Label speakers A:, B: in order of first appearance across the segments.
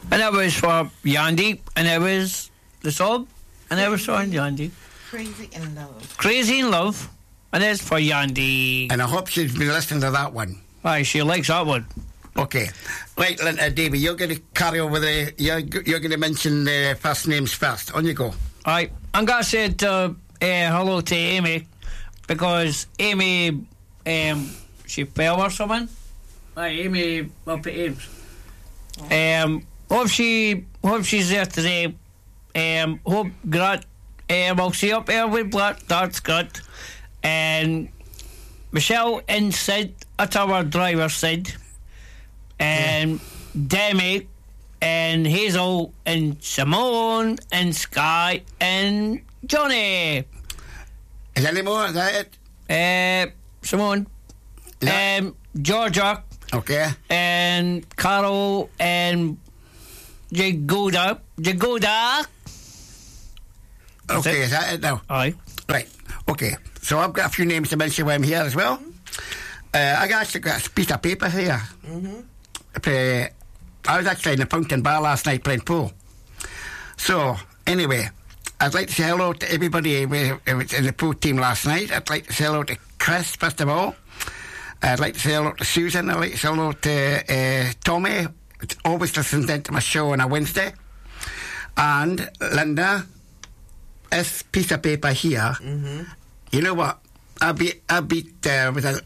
A: And that was for Yandy, and it was the song, and it was for Yandy.
B: Crazy in Love.
A: Crazy in Love, and it's for Yandy.
C: And I hope she's been listening to that one.
A: Aye, she likes that one.
C: Okay. Right, Davey, you're going to carry over the... You're going to mention the first names first. On you go.
A: Aye, I'm going to say hello to Amy, because Amy, she fell or something. Aye, Amy up at Ames. Hope she's there today. Hope Grant, I'll see up there with Black, that's good. And Michelle and Sid at our driver Sid. And Demi and Hazel and Simone and Sky and Johnny.
C: Is there any more? Is that
A: it? Simone.
C: No.
A: Georgia.
C: Okay.
A: And Carol and Jagoda.
C: Okay, is that it now?
A: Aye.
C: Right, okay. So I've got a few names to mention while I'm here as well. I actually got a piece of paper here. I was actually in the Fountain Bar last night playing pool. So, anyway, I'd like to say hello to everybody who was in the pool team last night. I'd like to say hello to Chris, first of all. I'd like to say hello to Susan. I'd like to say hello to Tommy, always listens to my show on a Wednesday. And Linda, this piece of paper here, you know what? I beat with a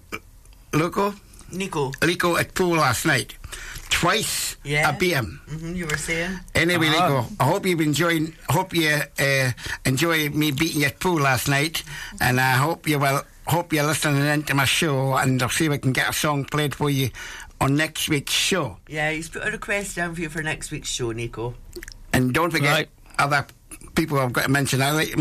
C: Lico at pool last night. Twice I beat him.
B: You were saying.
C: Anyway, Lico, I hope you enjoy me beating you at pool last night, and I hope you're listening into my show, and I'll see if I can get a song played for you on next week's show.
B: Yeah, he's put a request down for you for next week's show, Nico.
C: And don't forget other people I've got to mention. I like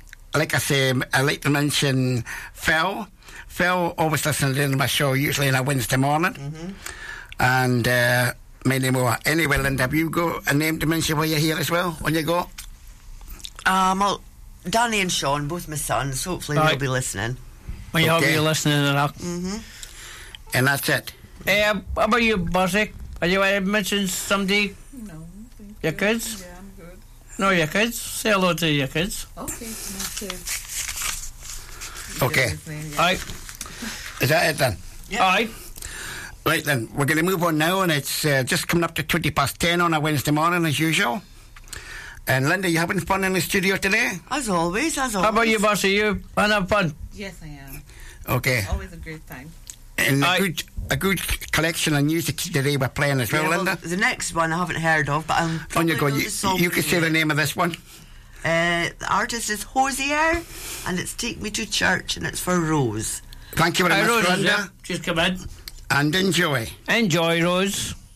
C: to mention Phil. Phil always listens into my show, usually on a Wednesday morning. And many more. Anyway, Linda, have you got a name to mention while you're here as well? On you go.
B: Well, Danny and Sean, both my sons, hopefully they'll be listening.
A: Well, you have you listening to that.
C: And that's it.
A: How about you, Bossick? Are you want to mention somebody?
D: No.
A: Your kids?
D: Yeah, I'm good.
A: No, your kids. Say hello to your kids.
D: Okay, my kids.
C: Okay.
A: Aye.
C: Is that it then?
B: Yeah.
A: Aye.
C: Right then, we're going to move on now, and it's just coming up to 10:20 on a Wednesday morning as usual. And Linda, you having fun in the studio today?
B: As always.
A: How about you, Bossy? You have fun?
D: Yes, I am.
C: Okay.
D: Always a great time.
C: And a good collection of music today we're playing as well, Linda.
B: The next one I haven't heard of, but I'm
C: on you go. You can say the name of this one.
B: The artist is Hosier, and it's Take Me to Church, and it's for Rose.
C: Thank you very much, Linda.
A: Just come in.
C: And enjoy.
A: Enjoy, Rose.